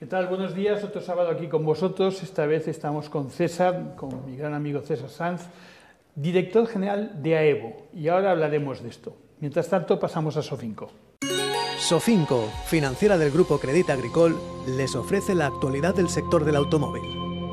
¿Qué tal? Buenos días, otro sábado aquí con vosotros. Esta vez estamos con César, con mi gran amigo César Sanz, director general de AEVO, y ahora hablaremos de esto. Mientras tanto, pasamos a Sofinco. Sofinco, financiera del Grupo Crédit Agricole, les ofrece la actualidad del sector del automóvil.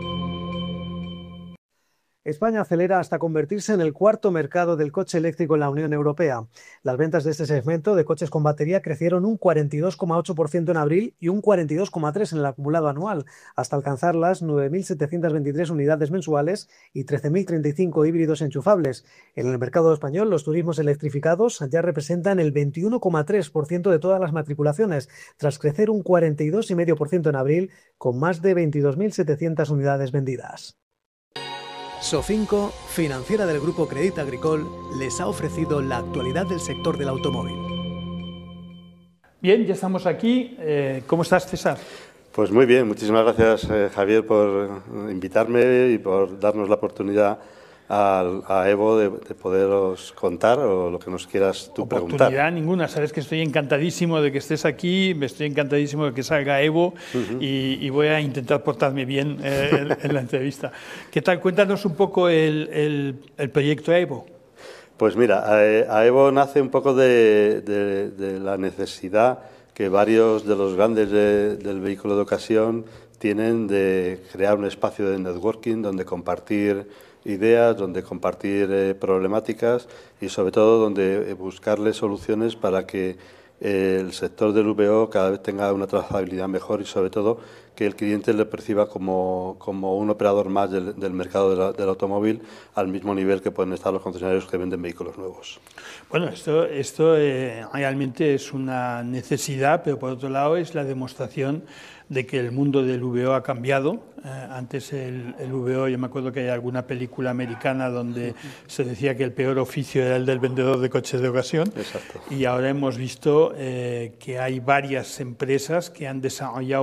España acelera hasta convertirse en el cuarto mercado del coche eléctrico en la Unión Europea. Las ventas de este segmento de coches con batería crecieron un 42,8% en abril y un 42,3% en el acumulado anual, hasta alcanzar las 9.723 unidades mensuales y 13.035 híbridos enchufables. En el mercado español, los turismos electrificados ya representan el 21,3% de todas las matriculaciones, tras crecer un 42,5% en abril, con más de 22.700 unidades vendidas. Sofinco, financiera del Grupo Crédit Agricole, les ha ofrecido la actualidad del sector del automóvil. Bien, ya estamos aquí. ¿Cómo estás, César? Pues muy bien, muchísimas gracias, Javier, por invitarme y por darnos la oportunidad a Evo de poderos contar o lo que nos quieras tú preguntar. Oportunidad ninguna, sabes que estoy encantadísimo de que estés aquí, estoy encantadísimo de que salga Evo y voy a intentar portarme bien en la entrevista. ¿Qué tal? Cuéntanos un poco el proyecto Evo. Pues mira, AEVO nace un poco de la necesidad que varios de los grandes del vehículo de ocasión tienen de crear un espacio de networking donde compartir ideas, donde compartir problemáticas y sobre todo donde buscarle soluciones para que el sector del VO cada vez tenga una trazabilidad mejor y sobre todo que el cliente le perciba como un operador más del mercado del automóvil al mismo nivel que pueden estar los concesionarios que venden vehículos nuevos. Bueno, esto realmente es una necesidad, pero por otro lado es la demostración de que el mundo del VO ha cambiado. Antes el VO, yo me acuerdo que hay alguna película americana donde se decía que el peor oficio era el del vendedor de coches de ocasión. Exacto. Y ahora hemos visto que hay varias empresas que han desarrollado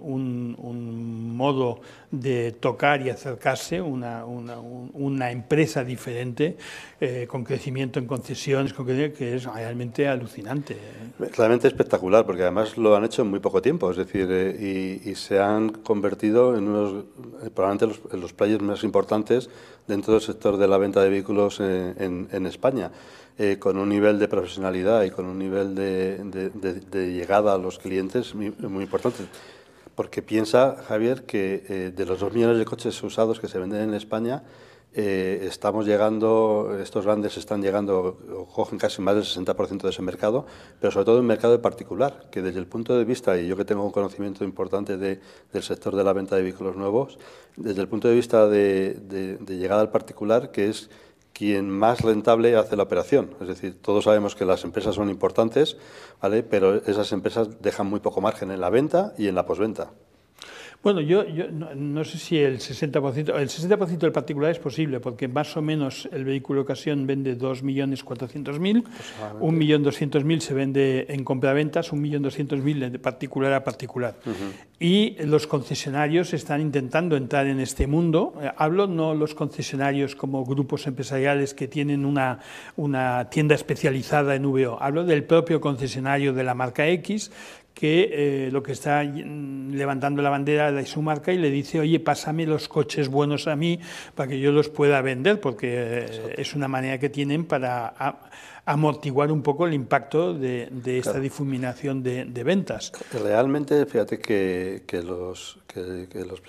un modo de tocar y acercarse, una empresa diferente, con crecimiento en concesiones, que es realmente alucinante. Realmente espectacular, porque además lo han hecho en muy poco tiempo, es decir, y se han convertido en unos, probablemente los players más importantes dentro del sector de la venta de vehículos en España, con un nivel de profesionalidad y con un nivel de llegada a los clientes muy importante. Porque piensa, Javier, que de los 2 millones de coches usados que se venden en España, estamos llegando, estos grandes están llegando, o cogen casi más del 60% de ese mercado, pero sobre todo en mercado de particular, que desde el punto de vista, y yo que tengo un conocimiento importante del sector de la venta de vehículos nuevos, desde el punto de vista de llegada al particular, que es quien más rentable hace la operación. Es decir, todos sabemos que las empresas son importantes, ¿vale? Pero esas empresas dejan muy poco margen en la venta y en la posventa. Bueno, yo no sé si el 60% del particular es posible, porque más o menos el vehículo de ocasión vende 2.400.000, 1.200.000 se vende en compraventas, 1.200.000 de particular a particular. Y los concesionarios están intentando entrar en este mundo. Hablo no los concesionarios como grupos empresariales que tienen una tienda especializada en VO, hablo del propio concesionario de la marca X, que lo que está levantando la bandera de su marca y le dice, oye, pásame los coches buenos a mí para que yo los pueda vender, porque es una manera que tienen para amortiguar un poco el impacto de esta difuminación de ventas. Realmente, fíjate que los